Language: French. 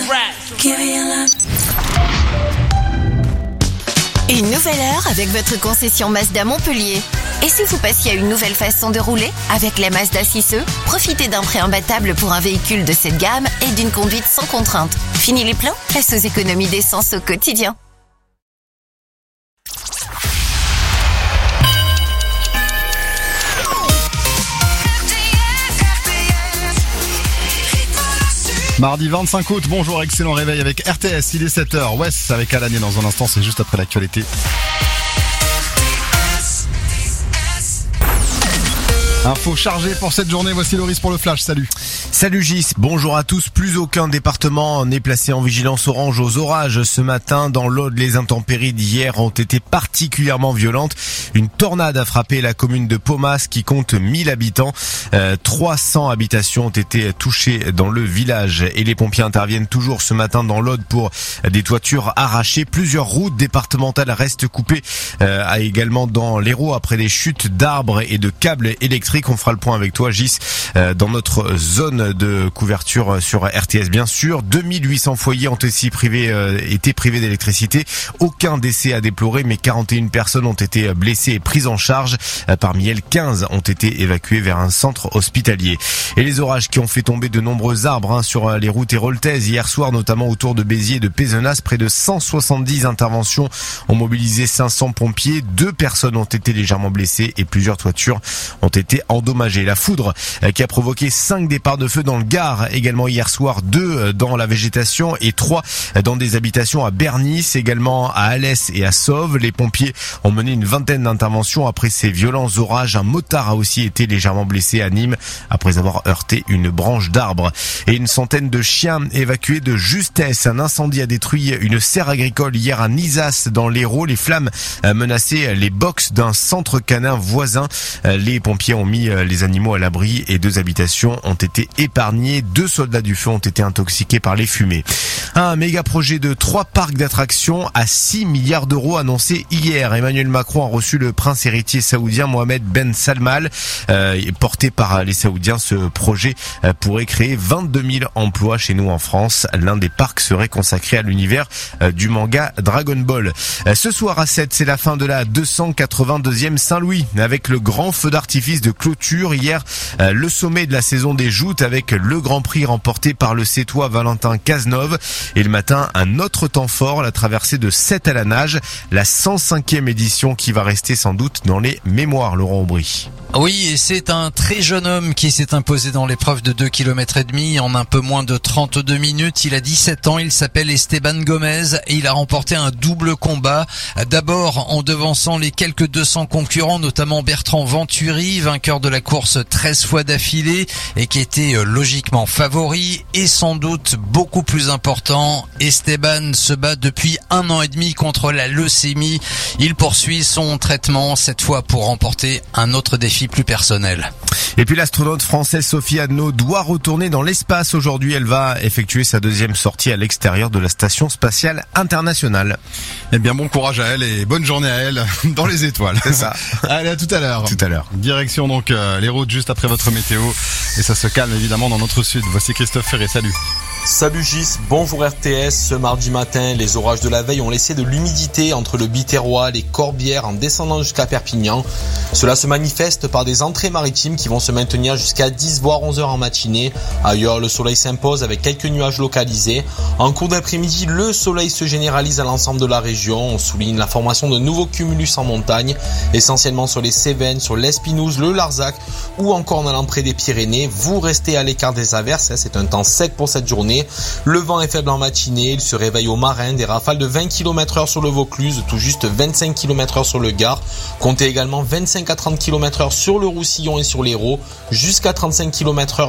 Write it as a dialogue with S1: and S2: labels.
S1: Une nouvelle heure avec votre concession Mazda Montpellier. Et si vous passiez à une nouvelle façon de rouler? Avec la Mazda 6e, profitez d'un prêt imbattable pour un véhicule de cette gamme et d'une conduite sans contrainte. Fini les plans? Place aux économies d'essence au quotidien.
S2: Mardi 25 août, bonjour, excellent réveil avec RTS, il est 7h. Wes avec Alanier dans un instant, c'est juste après l'actualité. Info chargée pour cette journée, voici Loris pour le Flash, salut.
S3: Salut Gis, bonjour à tous. Plus aucun département n'est placé en vigilance orange aux orages. Ce matin, dans l'Aude, les intempéries d'hier ont été particulièrement violentes. Une tornade a frappé la commune de Paumas qui compte 1000 habitants. 300 habitations ont été touchées dans le village et les pompiers interviennent toujours ce matin dans l'Aude pour des toitures arrachées. Plusieurs routes départementales restent coupées également dans l'Hérault après des chutes d'arbres et de câbles électriques. On fera le point avec toi Gis dans notre zone de couverture sur RTS bien sûr. 2800 foyers ont été privés d'électricité. Aucun décès à déplorer mais 41 personnes ont été blessées et prises en charge. Parmi elles, 15 ont été évacuées vers un centre hospitalier. Et les orages qui ont fait tomber de nombreux arbres sur les routes héroltaises hier soir, notamment autour de Béziers et de Pézenas. Près de 170 interventions ont mobilisé 500 pompiers. 2 personnes ont été légèrement blessées et plusieurs toitures ont été endommagées. La foudre qui a provoqué 5 départs de feu dans le Gard également hier soir, 2 dans la végétation et 3 dans des habitations à Bernis, également à Alès et à Sauve. Les pompiers ont mené une vingtaine d'interventions après ces violents orages. Un motard a aussi été légèrement blessé à Nîmes après avoir heurté une branche d'arbre. Et une centaine de chiens évacués de justesse. Un incendie a détruit une serre agricole hier à Nizas dans l'Hérault. Les flammes menaçaient les box d'un centre canin voisin. Les pompiers ont mis les animaux à l'abri et 2 habitations ont été épargnés. 2 soldats du feu ont été intoxiqués par les fumées. Un méga projet de 3 parcs d'attractions à 6 milliards d'euros annoncé hier. Emmanuel Macron a reçu le prince héritier saoudien Mohamed Ben Salman. Porté par les Saoudiens, ce projet pourrait créer 22 000 emplois chez nous en France. L'un des parcs serait consacré à l'univers du manga Dragon Ball. Ce soir à 7, c'est la fin de la 282e Saint-Louis avec le grand feu d'artifice de clôture. Hier, le sommet de la saison des joutes avec le Grand Prix remporté par le Sétois Valentin Cazeneuve. Et le matin, un autre temps fort, la traversée de Sète à la nage, la 105e édition qui va rester sans doute dans les mémoires, Laurent Aubry.
S4: Oui, et c'est un très jeune homme qui s'est imposé dans l'épreuve de 2 km et demi en un peu moins de 32 minutes. Il a 17 ans, il s'appelle Esteban Gomez et il a remporté un double combat. D'abord en devançant les quelques 200 concurrents, notamment Bertrand Venturi, vainqueur de la course 13 fois d'affilée et qui était logiquement favori. Et sans doute beaucoup plus important, Esteban se bat depuis 1 an et demi contre la leucémie. Il poursuit son traitement, cette fois pour remporter un autre défi plus personnel.
S3: Et puis l'astronaute française Sophie Adno doit retourner dans l'espace. Aujourd'hui, elle va effectuer sa 2e sortie à l'extérieur de la Station Spatiale Internationale.
S2: Eh bien, bon courage à elle et bonne journée à elle dans les étoiles.
S3: C'est ça.
S2: Allez, à tout à l'heure.
S3: Tout à l'heure.
S2: Direction donc les routes juste après votre météo. Et ça se calme évidemment dans notre sud. Voici Christophe Ferré, salut.
S5: Salut Gis, bonjour RTS. Ce mardi matin, les orages de la veille ont laissé de l'humidité entre le Biterrois, les Corbières en descendant jusqu'à Perpignan. Cela se manifeste par des entrées maritimes qui vont se maintenir jusqu'à 10 voire 11 heures en matinée. Ailleurs, le soleil s'impose avec quelques nuages localisés. En cours d'après-midi, le soleil se généralise à l'ensemble de la région. On souligne la formation de nouveaux cumulus en montagne, essentiellement sur les Cévennes, sur l'Espinouse, le Larzac ou encore en allant près des Pyrénées. Vous restez à l'écart des averses, c'est un temps sec pour cette journée. Le vent est faible en matinée, il se réveille au marin, des rafales de 20 km/h sur le Vaucluse, tout juste 25 km/h sur le Gard. Comptez également 25 à 30 km/h sur le Roussillon et sur l'Hérault, jusqu'à 35 km/h